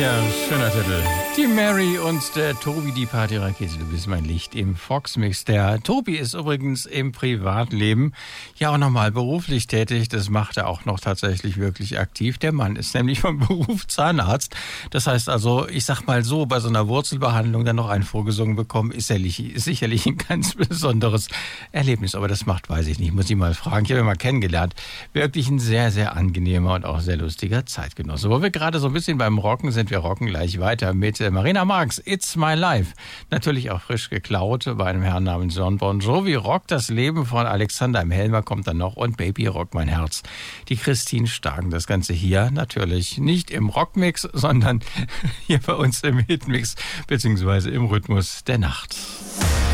Ja, schöner Titel. Die Mary und der Tobi, die Partyrakete, du bist mein Licht im Fox-Mix. Der Tobi ist übrigens im Privatleben ja auch nochmal beruflich tätig. Das macht er auch noch tatsächlich wirklich aktiv. Der Mann ist nämlich vom Beruf Zahnarzt. Das heißt also, ich sag mal so, bei so einer Wurzelbehandlung dann noch einen vorgesungen bekommen, ist sicherlich ein ganz besonderes Erlebnis. Aber das macht, weiß ich nicht, muss ich mal fragen. Ich habe ihn mal kennengelernt. Wirklich ein sehr, sehr angenehmer und auch sehr lustiger Zeitgenosse. Wo wir gerade so ein bisschen beim Rocken sind, wir rocken gleich weiter mit Marina Marx, It's My Life. Natürlich auch frisch geklaut bei einem Herrn namens Jon Bon Jovi. Rock das Leben von Alexander im Helmer kommt dann noch und Baby Rock mein Herz. Die Christine Starken, das Ganze hier natürlich nicht im Rockmix, sondern hier bei uns im Hitmix beziehungsweise im Rhythmus der Nacht.